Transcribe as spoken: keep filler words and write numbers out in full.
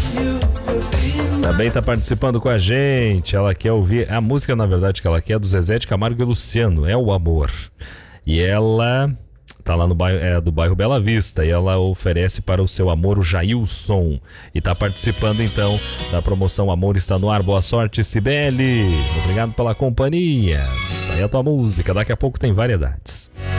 Também tá participando com a gente. Ela quer ouvir a música, na verdade, que ela quer é do Zezé de Camargo e Luciano, É o Amor. E ela tá lá no bairro, é, do bairro Bela Vista, e ela oferece para o seu amor o Jailson. E tá participando então da promoção Amor Está no Ar. Boa sorte, Cibele. Obrigado pela companhia. Tá aí a tua música, daqui a pouco tem variedades.